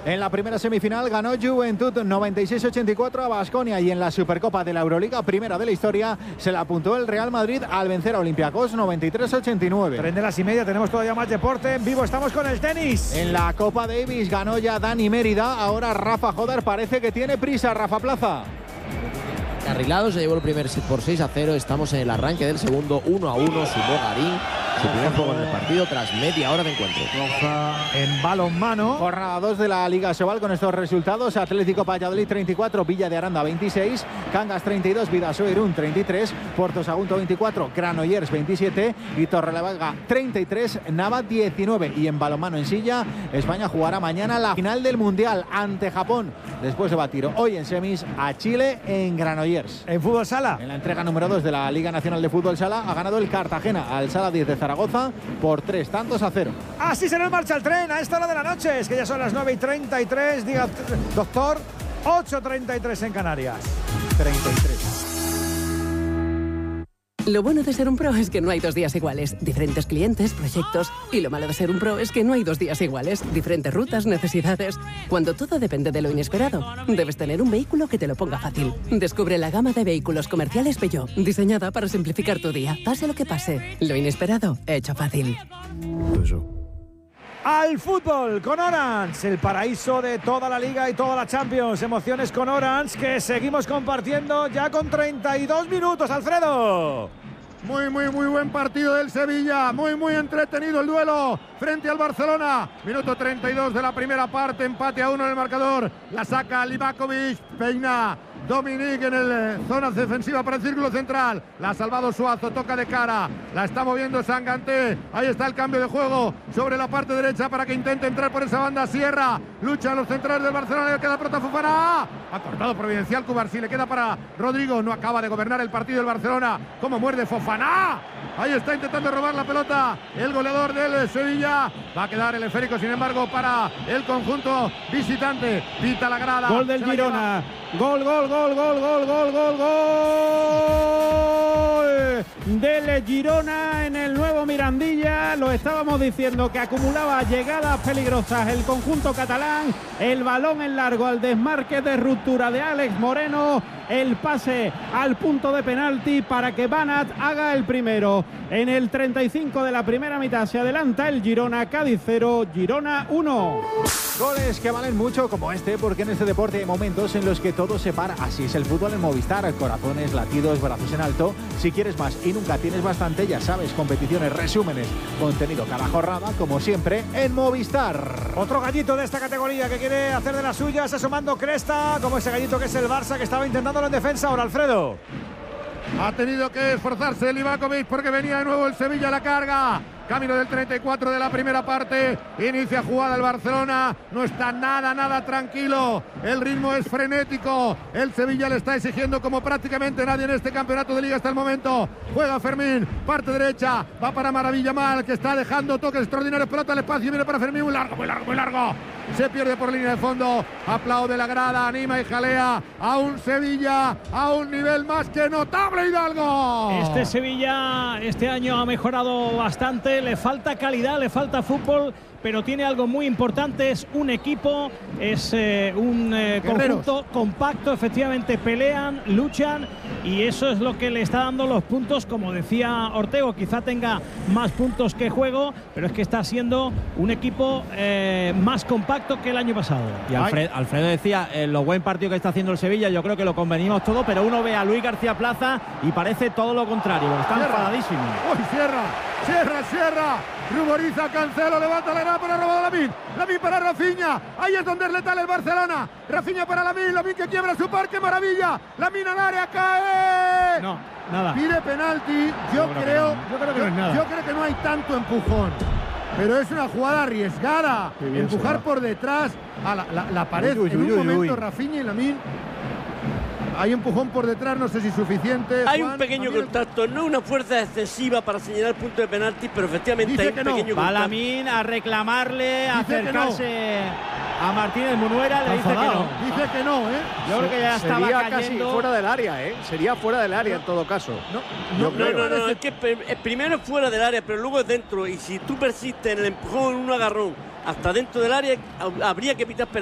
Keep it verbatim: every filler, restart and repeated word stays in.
En la primera semifinal ganó Juventud noventa y seis ochenta y cuatro a Baskonia y en la Supercopa de la Euroliga, primera de la historia, se la apuntó el Real Madrid al vencer a Olympiacos noventa y tres ochenta y nueve. Tres de las y media, tenemos todavía más deporte en vivo, estamos con el tenis. En la Copa Davis ganó ya Dani Mérida, ahora Rafa Jodar parece que tiene prisa. Rafa Plaza. Arreglado, se llevó el primer set por seis a cero, estamos en el arranque del segundo, uno a uno, sumó Garín su primer juego en el partido tras media hora de encuentro. En balonmano. Jornada dos de la Liga Sobal con estos resultados: Atlético Valladolid treinta y cuatro, Villa de Aranda veintiséis, Cangas treinta y dos, Vidasoa Irún treinta y tres, Puerto Sagunto veinticuatro, Granollers veintisiete y Torrelavega treinta y tres, Nava diecinueve. Y en balonmano en silla, España jugará mañana la final del Mundial ante Japón, después de batir hoy en semis a Chile en Granollers. En fútbol sala, en la entrega número dos de la Liga Nacional de Fútbol Sala, ha ganado el Cartagena al Sala diez de Zaragoza por tres tantos a cero. Así se nos marcha el tren a esta hora de la noche. Es que ya son las nueve y treinta y tres, diga doctor, ocho y treinta y tres en Canarias. treinta y tres. Lo bueno de ser un pro es que no hay dos días iguales. Diferentes clientes, proyectos. Y lo malo de ser un pro es que no hay dos días iguales. Diferentes rutas, necesidades. Cuando todo depende de lo inesperado, debes tener un vehículo que te lo ponga fácil. Descubre la gama de vehículos comerciales Peugeot, diseñada para simplificar tu día. Pase lo que pase, lo inesperado, hecho fácil. Al fútbol con Orange, el paraíso de toda la Liga y toda la Champions. Emociones con Orange que seguimos compartiendo ya con treinta y dos minutos, Alfredo. Muy, muy, muy buen partido del Sevilla. Muy, muy entretenido el duelo frente al Barcelona. Minuto treinta y dos de la primera parte. Empate a uno en el marcador. La saca Livakovic. Peina Dominic en el zona defensiva para el círculo central. La ha salvado Suazo. Toca de cara. La está moviendo Sanganté. Ahí está el cambio de juego sobre la parte derecha para que intente entrar por esa banda. Sierra. Luchan los centrales del Barcelona. Le queda Prota Fofana. Ha cortado providencial Cubarsí. Le queda para Rodrigo. No acaba de gobernar el partido del Barcelona. Como muerde Fofana. Ahí está intentando robar la pelota el goleador del Sevilla. Va a quedar el esférico, sin embargo, para el conjunto visitante. Pita la grada. Gol del Girona. Gol, gol, gol, gol, gol, gol, gol, gol del Girona en el nuevo Mirandilla. Lo estábamos diciendo que acumulaba llegadas peligrosas el conjunto catalán. El balón en largo al desmarque de ruptura de Alex Moreno. El pase al punto de penalti para que Banat haga el primero. En el treinta y cinco de la primera mitad se adelanta el Girona. Cádiz cero, Girona uno. Goles que valen mucho como este, porque en este deporte hay momentos en los que todo se para. Así es el fútbol en Movistar. Corazones, latidos, brazos en alto. Si quieres más y nunca tienes bastante, ya sabes, competiciones, resúmenes, contenido cada jornada, como siempre, en Movistar. Otro gallito de esta categoría que quiere hacer de las suyas, asomando cresta, como ese gallito que es el Barça, que estaba intentándolo en defensa. Ahora Alfredo. Ha tenido que esforzarse Livakovic porque venía de nuevo el Sevilla a la carga. Camino del treinta y cuatro de la primera parte. Inicia jugada el Barcelona. No está nada, nada tranquilo. El ritmo es frenético. El Sevilla le está exigiendo como prácticamente nadie en este campeonato de liga hasta el momento. Juega Fermín. Parte derecha. Va para Maravilla Mal, que está dejando toques extraordinarios. Pelota al espacio. Viene para Fermín. Muy largo, muy largo, muy largo. Se pierde por línea de fondo. Aplaude la grada. Anima y jalea a un Sevilla a un nivel más que notable, Hidalgo. Este Sevilla este año ha mejorado bastante. Le falta calidad, le falta fútbol, pero tiene algo muy importante, es un equipo, es eh, un eh, conjunto compacto, efectivamente pelean, luchan, y eso es lo que le está dando los puntos. Como decía Ortego, quizá tenga más puntos que juego, pero es que está siendo un equipo eh, más compacto que el año pasado. Y Alfred, Alfredo decía, eh, lo buen partido que está haciendo el Sevilla, yo creo que lo convenimos todo, pero uno ve a Luis García Plaza y parece todo lo contrario, está enfadadísimo. ¡Uy, cierra! ¡Cierra, cierra! Ruboriza Cancelo, levanta la grada para robar Lamine. Lamine para Rafinha. Ahí es donde es letal el Barcelona. Rafinha para Lamine. Lamine que quiebra su parque, maravilla. Lamine al área, cae. No, nada. Pide penalti. Yo, yo creo, creo, no. yo creo que no es nada. Yo creo que no hay tanto empujón. Pero es una jugada arriesgada. Empujar por detrás a la, la, la pared. Uy, uy, en un uy, momento uy. Rafinha y Lamine. Hay empujón por detrás, no sé si suficiente. Hay Juan, un pequeño Javier. contacto, no una fuerza excesiva para señalar el punto de penalti, pero efectivamente Dice hay un que no. pequeño Va contacto. Lamine a reclamarle, a Dice acercarse a Martínez Munuera, le dice que no. Dice que no, ¿eh? Yo creo que ya estaba Sería cayendo. casi fuera del área, ¿eh? Sería fuera del área en todo caso. No, No, no, no, es que primero es fuera del área, pero luego es dentro. Y si tú persistes en el empujón en un agarrón hasta dentro del área, habría que pitar penalti.